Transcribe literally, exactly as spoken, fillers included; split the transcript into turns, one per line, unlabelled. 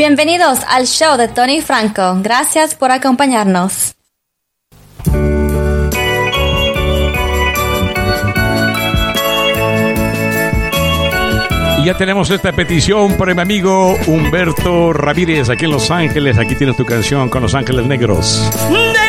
Bienvenidos al show de Tony Franco. Gracias por acompañarnos.
Y ya tenemos esta petición por mi amigo Humberto Ramírez aquí en Los Ángeles. Aquí tienes tu canción con Los Ángeles Negros.
De